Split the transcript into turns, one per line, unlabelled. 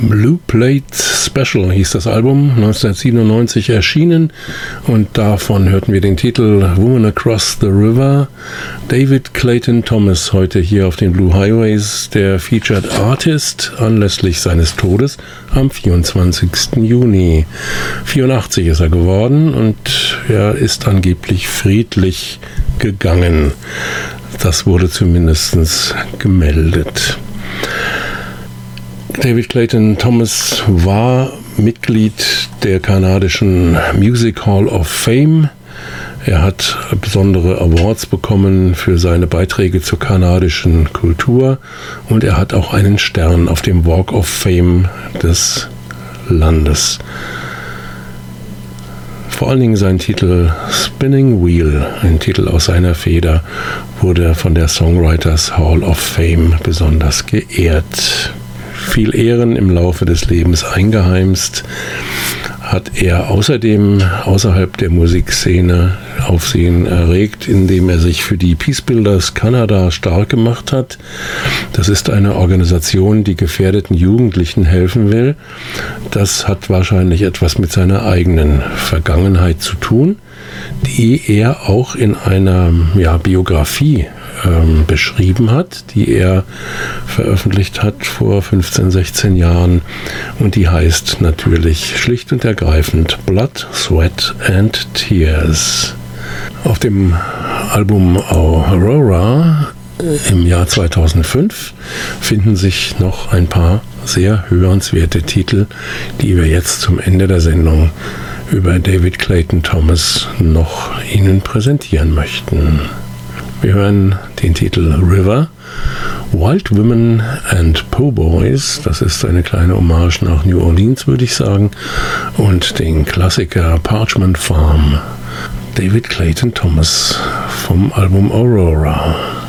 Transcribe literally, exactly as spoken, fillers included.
Blue Plate Special hieß das Album, neunzehnhundertsiebenundneunzig erschienen, und davon hörten wir den Titel Woman Across the River. David Clayton Thomas heute hier auf den Blue Highways, der Featured Artist anlässlich seines Todes am vierundzwanzigsten Juni. vierundachtzig ist er geworden und er ist angeblich friedlich gegangen. Das wurde zumindest gemeldet. David Clayton Thomas war Mitglied der kanadischen Music Hall of Fame. Er hat besondere Awards bekommen für seine Beiträge zur kanadischen Kultur und er hat auch einen Stern auf dem Walk of Fame des Landes. Vor allen Dingen sein Titel Spinning Wheel, ein Titel aus seiner Feder, wurde von der Songwriters Hall of Fame besonders geehrt. Viel Ehren im Laufe des Lebens eingeheimst hat er außerdem außerhalb der Musikszene Aufsehen erregt, indem er sich für die Peace Builders Kanada stark gemacht hat. Das ist eine Organisation, die gefährdeten Jugendlichen helfen will. Das hat wahrscheinlich etwas mit seiner eigenen Vergangenheit zu tun, die er auch in einer ja, Biografie ähm, beschrieben hat, die er veröffentlicht hat vor fünfzehn, sechzehn Jahren, und die heißt natürlich schlicht und ergreifend Blood, Sweat and Tears. Auf dem Album Aurora im Jahr zweitausendfünf finden sich noch ein paar sehr hörenswerte Titel, die wir jetzt zum Ende der Sendung über David Clayton Thomas noch Ihnen präsentieren möchten. Wir hören den Titel River, Wild Women and Po' Boys, das ist eine kleine Hommage nach New Orleans, würde ich sagen, und den Klassiker Parchment Farm, David Clayton Thomas vom Album Aurora.